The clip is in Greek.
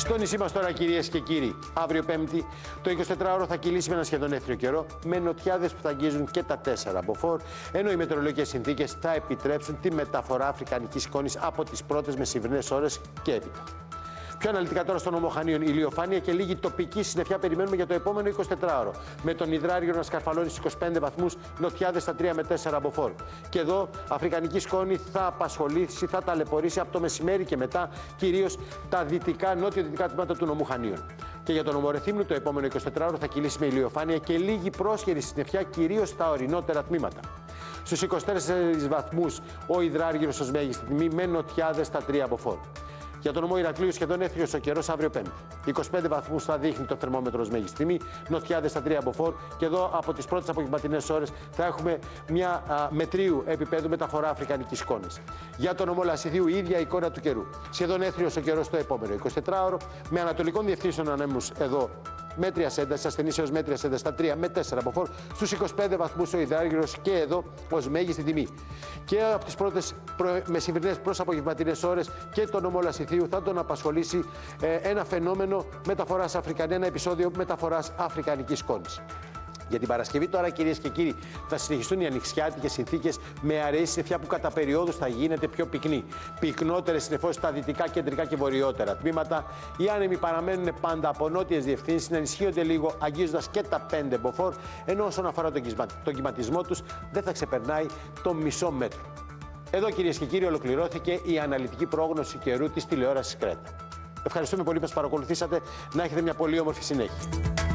Στο νησί μας τώρα, κυρίες και κύριοι, αύριο Πέμπτη, το 24ωρο θα κυλήσει με ένα σχεδόν έθριο καιρό, με νοτιάδες που θα αγγίζουν και τα 4 μποφόρ, ενώ οι μετεωρολογικές συνθήκες θα επιτρέψουν τη μεταφορά αφρικανικής σκόνης από τις πρώτες μεσημβρινές ώρες και έπειτα. Πιο αναλυτικά τώρα στον Νομό Χανίων, ηλιοφάνεια και λίγη τοπική συννεφιά περιμένουμε για το επόμενο 24ωρο. Με τον υδράργυρο να σκαρφαλώνει στους 25 βαθμούς, νοτιάδες στα 3 με 4 μποφόρ. Και εδώ αφρικανική σκόνη θα απασχολήσει, θα ταλαιπωρήσει από το μεσημέρι και μετά, κυρίως τα δυτικά, νότιο-δυτικά τμήματα του Νομού Χανίων. Και για τον Νομό Ρεθύμνου, το επόμενο 24ωρο θα κυλήσει με ηλιοφάνεια και λίγη πρόσχερη συννεφιά, κυρίως στα ορεινότερα τμήματα. Στους 24 βαθμούς ο υδράργυρος ως μέγιστη τιμή, με νοτιάδες στα 3 μποφόρ. Για τον Νομό Ηρακλείου, σχεδόν έθριος ο καιρός αύριο Πέμπτη. 25 βαθμούς θα δείχνει το θερμόμετρο ως μέγιστη τιμή, νοτιάδες στα 3 μποφόρ. Και εδώ από τις πρώτες απογευματινές ώρες θα έχουμε μια μετρίου επίπεδου μεταφορά αφρικανικής σκόνης. Για τον Νομό Λασιθίου, η ίδια εικόνα του καιρού. Σχεδόν έθριος ο καιρός το επόμενο 24ωρο, με ανατολικών διευθύνσεων ανέμους εδώ. Μέτριας έντασης, ασθενής έως μέτριας έντασης στα 3 με 4 μποφόρ, στους 25 βαθμούς ο υδράργυρος και εδώ ως μέγιστη τιμή. Και από τις πρώτες μεσημβρινές προς απογευματινές ώρες και τον Νομό Λασιθίου θα τον απασχολήσει ένα φαινόμενο μεταφοράς ένα επεισόδιο μεταφοράς αφρικανικής σκόνης. Για την Παρασκευή τώρα, κυρίες και κύριοι, θα συνεχιστούν οι ανοιξιάτικες συνθήκες με αραιή συννεφιά που κατά περιόδους θα γίνεται πιο πυκνή. Πυκνότερες συννεφώσεις στα δυτικά, κεντρικά και βορειότερα τμήματα. Οι άνεμοι παραμένουν πάντα από νότιες διευθύνσεις, να ενισχύονται λίγο, αγγίζοντας και τα 5 μποφόρ, ενώ όσον αφορά τον κυματισμό τους δεν θα ξεπερνάει το μισό μέτρο. Εδώ, κυρίες και κύριοι, ολοκληρώθηκε η αναλυτική πρόγνωση καιρού της τηλεόρασης Κρέτα. Ευχαριστούμε πολύ που μας παρακολουθήσατε. Να έχετε μια πολύ όμορφη συνέχεια.